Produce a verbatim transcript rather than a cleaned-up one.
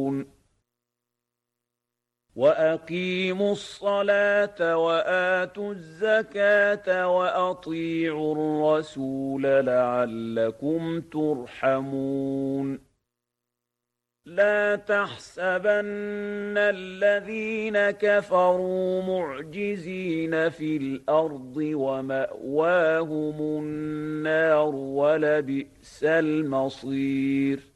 وأقيموا الصلاة وآتوا الزكاة وأطيعوا الرسول لعلكم ترحمون لا تحسبن الذين كفروا معجزين في الأرض ومأواهم النار ولبئس المصير